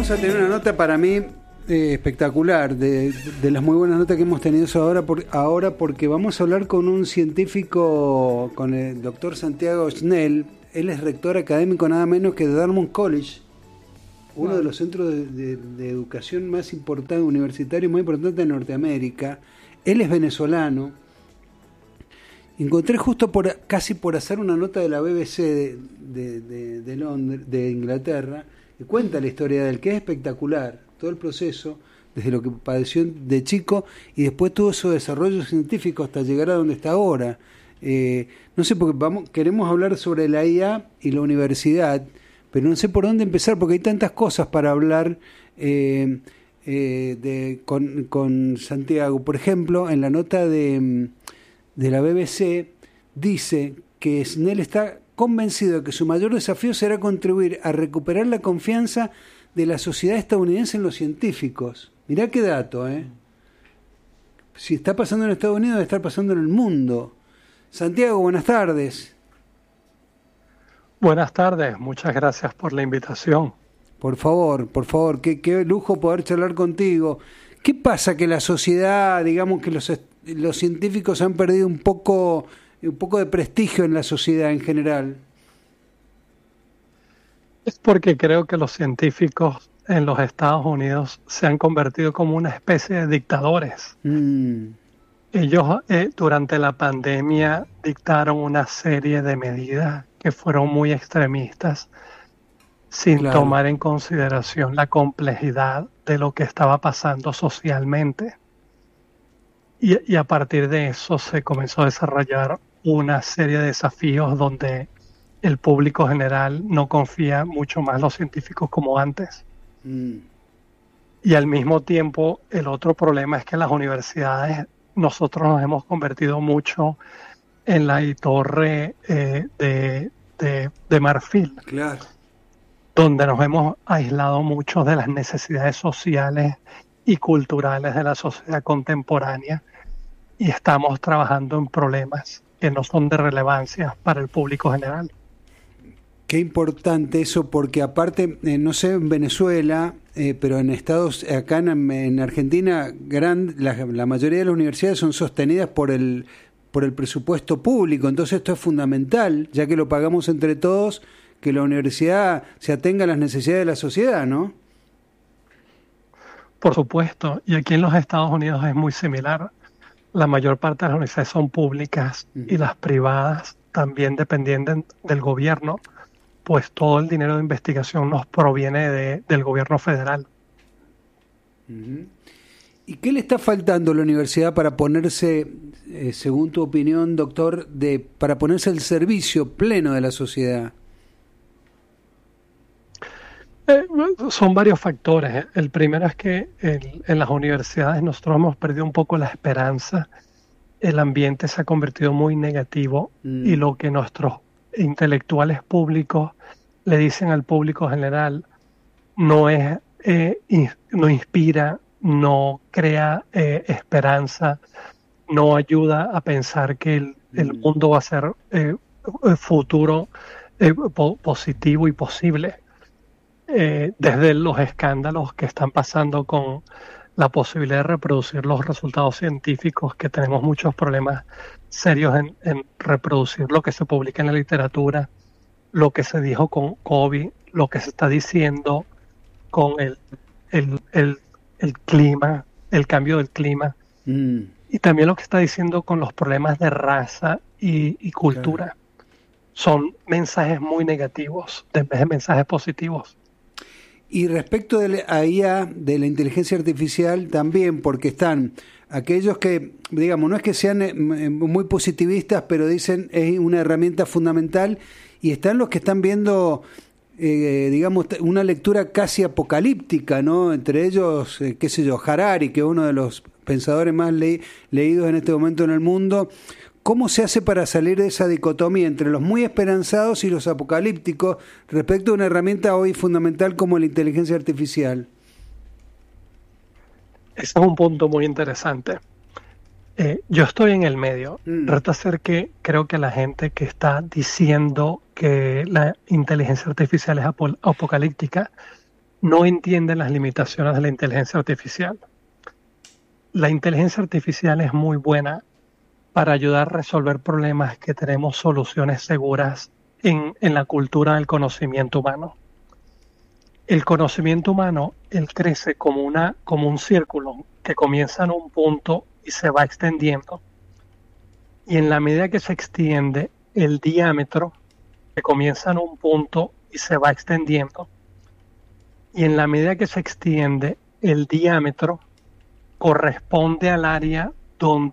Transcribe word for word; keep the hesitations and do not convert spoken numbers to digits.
vamos a tener una nota para mí eh, espectacular, de, de las muy buenas notas que hemos tenido ahora, por, ahora, porque vamos a hablar con un científico, con el doctor Santiago Schnell. Él es rector académico nada menos que de Dartmouth College, uno wow. de los centros de, de, de educación más importantes, universitarios más importantes de Norteamérica. Él es venezolano. Encontré justo por casi por hacer una nota de la B B C de, de, de, de Londres, de Inglaterra, que cuenta la historia de él, que es espectacular, todo el proceso, desde lo que padeció de chico y después todo su desarrollo científico hasta llegar a donde está ahora. Eh, no sé, porque vamos, queremos hablar sobre la I A y la universidad, pero no sé por dónde empezar, porque hay tantas cosas para hablar eh, eh, de, con, con Santiago. Por ejemplo, en la nota de, de la B B C dice que Schnell está convencido de que su mayor desafío será contribuir a recuperar la confianza de la sociedad estadounidense en los científicos. Mirá qué dato, ¿eh? Si está pasando en Estados Unidos, debe estar pasando en el mundo. Santiago, buenas tardes. Buenas tardes, muchas gracias por la invitación. Por favor, por favor, qué, qué lujo poder charlar contigo. ¿Qué pasa que la sociedad, digamos que los, los científicos han perdido un poco, un poco de prestigio en la sociedad en general? Es porque creo que los científicos en los Estados Unidos se han convertido como una especie de dictadores. Mm. Ellos eh, durante la pandemia dictaron una serie de medidas que fueron muy extremistas, sin claro. tomar en consideración la complejidad de lo que estaba pasando socialmente. Y, y a partir de eso se comenzó a desarrollar una serie de desafíos donde el público general no confía mucho más en los científicos como antes. Mm. Y al mismo tiempo, el otro problema es que las universidades, nosotros nos hemos convertido mucho en la torre eh, de, de, de marfil, claro. donde nos hemos aislado mucho de las necesidades sociales y culturales de la sociedad contemporánea y estamos trabajando en problemas que no son de relevancia para el público general. Qué importante eso, porque aparte, eh, no sé, en Venezuela, eh, pero en Estados, acá en, en Argentina, gran, la, la mayoría de las universidades son sostenidas por el, por el presupuesto público, entonces esto es fundamental, ya que lo pagamos entre todos, que la universidad se atenga a las necesidades de la sociedad, ¿no? Por supuesto, y aquí en los Estados Unidos es muy similar. La mayor parte de las universidades son públicas uh-huh. y las privadas también dependen del gobierno, pues todo el dinero de investigación nos proviene de, del gobierno federal. Uh-huh. ¿Y qué le está faltando a la universidad para ponerse, eh, según tu opinión, doctor, de para ponerse al servicio pleno de la sociedad? Eh, son varios factores. El primero es que en, en las universidades nosotros hemos perdido un poco la esperanza. El ambiente se ha convertido muy negativo mm. y lo que nuestros intelectuales públicos le dicen al público general no es eh, in, no inspira, no crea eh, esperanza, no ayuda a pensar que el, mm. el mundo va a ser eh, futuro eh, po- positivo y posible. Eh, desde los escándalos que están pasando con la posibilidad de reproducir los resultados científicos, que tenemos muchos problemas serios en, en reproducir lo que se publica en la literatura, lo que se dijo con COVID, lo que se está diciendo con el, el, el, el clima, el cambio del clima, mm. y también lo que está diciendo con los problemas de raza y, y cultura. Claro. Son mensajes muy negativos en vez de mensajes positivos. Y respecto de la I A, de la inteligencia artificial, también, porque están aquellos que, digamos, no es que sean muy positivistas, pero dicen es una herramienta fundamental, y están los que están viendo, eh, digamos, una lectura casi apocalíptica, ¿no? Entre ellos, eh, qué sé yo, Harari, que es uno de los pensadores más le- leídos en este momento en el mundo. ¿Cómo se hace para salir de esa dicotomía entre los muy esperanzados y los apocalípticos respecto a una herramienta hoy fundamental como la inteligencia artificial? Ese es un punto muy interesante. Eh, yo estoy en el medio. Mm. Resulta ser que creo que la gente que está diciendo que la inteligencia artificial es ap- apocalíptica no entiende las limitaciones de la inteligencia artificial. La inteligencia artificial es muy buena para ayudar a resolver problemas que tenemos soluciones seguras en, en la cultura del conocimiento humano. El conocimiento humano, él crece como, una, como un círculo que comienza en un punto y se va extendiendo. Y en la medida que se extiende el diámetro, que comienza en un punto y se va extendiendo, y en la medida que se extiende el diámetro, corresponde al área donde